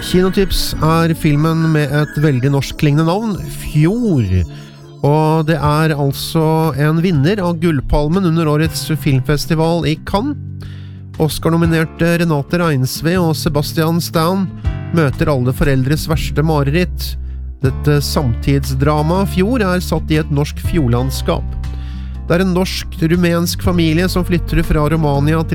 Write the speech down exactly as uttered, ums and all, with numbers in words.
Kinotips er filmen med et veldig norskklingende navn, Fjord. Og det er altså en vinner av Gullpalmen under årets filmfestival i Cannes. Oscar-nominerte Renate Reinsve og Sebastian Stan møter alle foreldres verste mareritt. Dette samtidsdrama Fjord er satt i et norsk fjordlandskap. Det er en norsk-rumensk familie som flytter fra Romania til